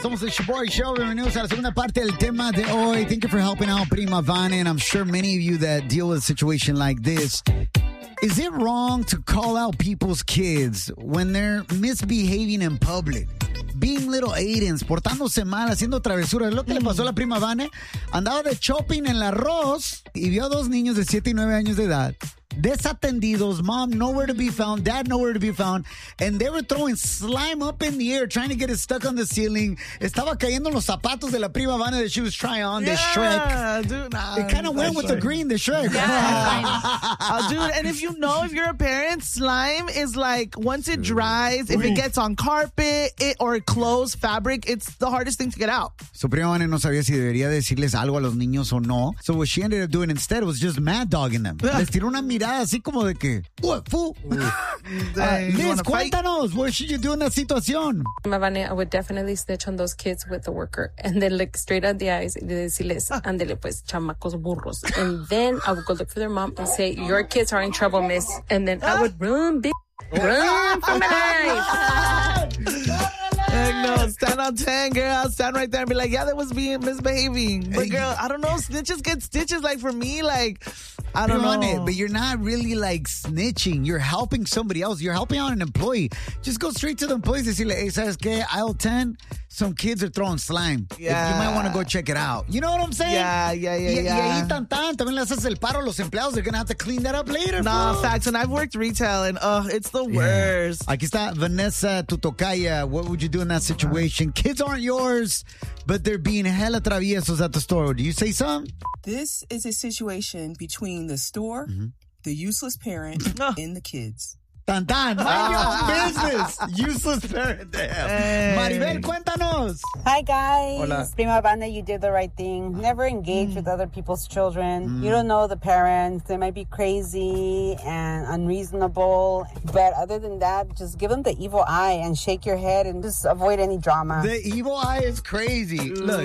Somos el Shaboy Show. Bienvenidos a la segunda parte del tema de hoy. Thank you for helping out Prima Vane, and I'm sure many of you that deal with a situation like this. Is it wrong to call out people's kids when they're misbehaving in public? Being little Aidens, portándose mal, haciendo travesuras. Es lo que le pasó a la Prima Vane. Andaba de shopping en la Ross y vio a dos niños de 7 y 9 años de edad desatendidos, mom nowhere to be found, dad nowhere to be found, and they were throwing slime up in the air, trying to get it stuck on the ceiling. Estaba cayendo los zapatos de la Prima Vane that she was trying on, the Shrek. Dude, it kind of went with the green, the Shrek. Yeah. Dude, and if you're a parent, slime is like, once it dries, if it gets on carpet or clothes, fabric, it's the hardest thing to get out. So Prima Vane no sabía si debería decirles algo a los niños o no. So what she ended up doing instead was just mad dogging them. Les tiró una mirada así como de que, what, fool? Liz, cuéntanos, what should you do in that situación? I would definitely snitch on those kids with the worker and then look straight at the eyes y decirles, ándele pues, chamacos burros. And then I would go look for their mom and say, your kids are in trouble, miss. And then I would run for my life. No, stand on 10, girl. Stand right there and be like, yeah, that was being misbehaving. But girl, I don't know. Snitches get stitches. Like for me, like, I don't know. But you're not really like snitching. You're helping somebody else. You're helping out an employee. Just go straight to the employees and say, hey, ¿sabes qué? Aisle 10, some kids are throwing slime. Yeah. You might want to go check it out. You know what I'm saying? Yeah. Y ahí también le haces el paro a los empleados. They're going to have to clean that up later. Nah, facts. And I've worked retail and it's the worst. Aquí está Vanessa Tutokaya. What would you do in that situation? Kids aren't yours, but they're being hella traviesos at the store. Do you say something? This is a situation between the store, the useless parent, and the kids. Tan tan, mind your own business. Useless parent. Damn. Maribel, cuéntanos. Hi guys. Hola. Prima Vane, you did the right thing. Never engage with other people's children. You don't know the parents. They might be crazy and unreasonable. But other than that, just give them the evil eye and shake your head and just avoid any drama. The evil eye is crazy. Look,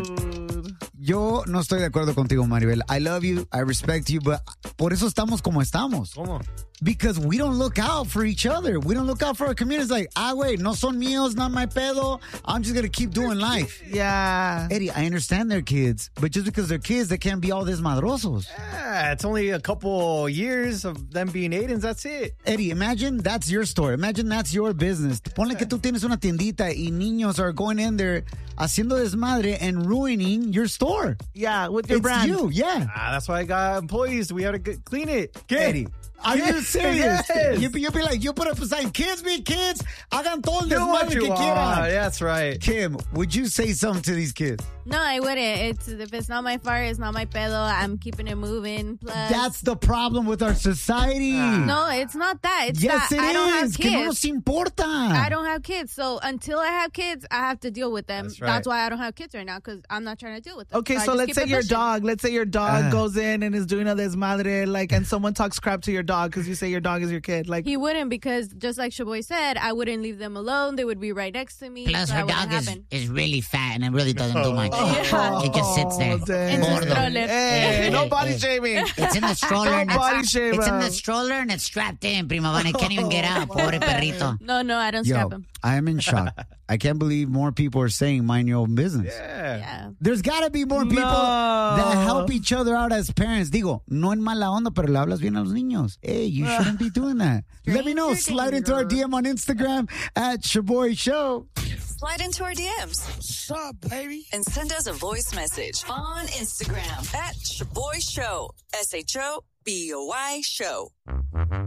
yo no estoy de acuerdo contigo, Maribel. I love you. I respect you. But por eso estamos como estamos. ¿Cómo? Because we don't look out for each other. We don't look out for our communities. Like, wait, no son míos, not my pedo. I'm just going to keep doing life. Yeah. Eddie, I understand they're kids, but just because they're kids, they can't be all desmadrosos. Yeah, it's only a couple years of them being Aidens. That's it. Eddie, imagine that's your store. Imagine that's your business. Ponle que tú tienes una tiendita y niños are going in there haciendo desmadre and ruining your store. Yeah, with your brand. It's you, yeah. That's why I got employees. We have to clean it. Eddie. Are you serious? Yes. You'll be like, you put up a sign, kids be kids, hagan todo el Do what desmadre you que want. quieran. That's right. Kim, would you say something to these kids? No, I wouldn't. If it's not my fault, it's not my pedo. I'm keeping it moving. Plus, That's the problem with our society. no, it's not that. It's Yes, that it I don't have is. kids. Que no nos importa. I don't have kids. So until I have kids, I have to deal with them. That's right. That's why I don't have kids right now, because I'm not trying to deal with them. Okay, I so just let's keep say it your pushing. dog goes in and is doing a desmadre, like, and someone talks crap to your dog because you say your dog is your kid. Like, He wouldn't, because just like Shaboy said, I wouldn't leave them alone. They would be right next to me. Plus, so her that dog wouldn't happen. is really fat and it really doesn't do much. Yeah. It just sits there. dang. In the Gordo. stroller. Hey, no body shaming. It's in the stroller. and Body it's, shame, it's in the bro. stroller and it's strapped in, Prima Vane. Can't even get out. Pobre perrito. No, I don't Yo, strap him. I am in shock. I can't believe more people are saying mind your own business. Yeah. There's got to be more people that help each other out as parents. Digo, no en mala onda, pero le hablas bien a los niños. Hey, you shouldn't be doing that. Let me know. Slide into our DM on Instagram at Shaboy Show. Slide into our DMs. What's up, baby? And send us a voice message on Instagram at Shaboy Show. SHOBOY Show.